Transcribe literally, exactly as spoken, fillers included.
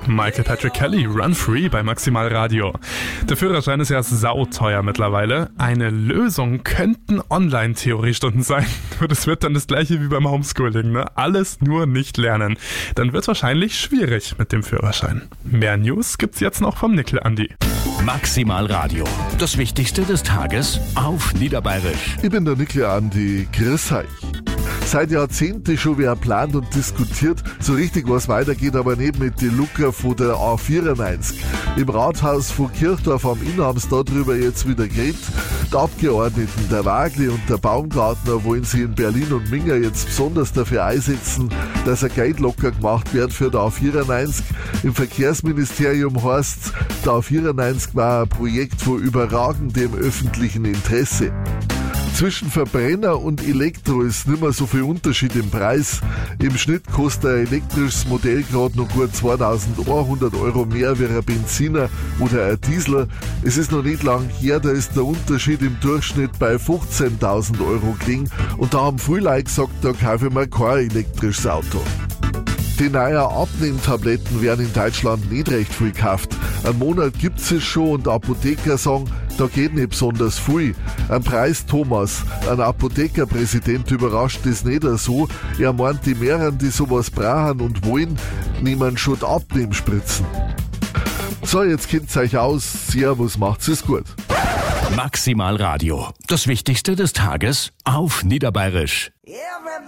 Michael Patrick Kelly, Run Free bei Maximal Radio. Der Führerschein ist ja sauteuer mittlerweile. Eine Lösung könnten Online-Theoriestunden sein. Nur das wird dann das gleiche wie beim Homeschooling, ne? Alles nur nicht lernen. Dann wird es wahrscheinlich schwierig mit dem Führerschein. Mehr News gibt's jetzt noch vom Nickel Andi. Maximal Radio. Das Wichtigste des Tages auf Niederbayerisch. Ich bin der Nickel Andi. Grüß euch. Seit Jahrzehnten schon wer plant und diskutiert, so richtig was weitergeht aber nicht mit den Luca von der A vierundneunzig. Im Rathaus von Kirchdorf am Inn haben sie darüber jetzt wieder geredet. Die Abgeordneten, der Wagli und der Baumgartner, wollen sich in Berlin und Minga jetzt besonders dafür einsetzen, dass ein Geld locker gemacht wird für die A vierundneunzig. Im Verkehrsministerium heißt, die A vierundneunzig war ein Projekt von überragendem öffentlichen Interesse. Zwischen Verbrenner und Elektro ist nicht mehr so viel Unterschied im Preis. Im Schnitt kostet ein elektrisches Modell gerade noch gut zweitausendeinhundert Euro mehr wie ein Benziner oder ein Diesel. Es ist noch nicht lang her, da ist der Unterschied im Durchschnitt bei fünfzehntausend Euro gelegen. Und da haben viele Leute gesagt, da kaufe ich mir kein elektrisches Auto. Die neuen Abnehmtabletten werden in Deutschland nicht recht viel gekauft. Einen Monat gibt's es schon und Apotheker sagen, da geht nicht besonders viel. Ein Preis Thomas, ein Apothekerpräsident, überrascht es nicht so. Er meint, die mehreren, die sowas brauchen und wollen, nehmen schon die Abnehmspritzen. So, jetzt kennt's euch aus. Servus, macht's es gut. Maximal Radio. Das Wichtigste des Tages auf Niederbayerisch.